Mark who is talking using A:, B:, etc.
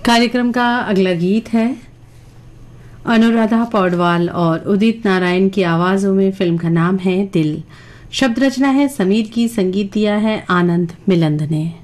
A: कार्यक्रम का अगला गीत है अनुराधा पौडवाल और उदित नारायण की आवाजों में। फिल्म का नाम है दिल। शब्द रचना है समीर की, संगीत दिया है आनंद मिलंद ने।